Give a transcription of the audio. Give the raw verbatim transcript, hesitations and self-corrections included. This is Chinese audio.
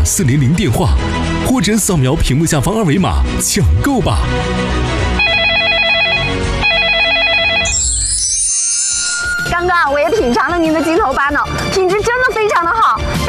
四零零电话，或者扫描屏幕下方二维码抢购吧。 刚刚我也品尝了您的鸡头巴脑，品质真的非常的好。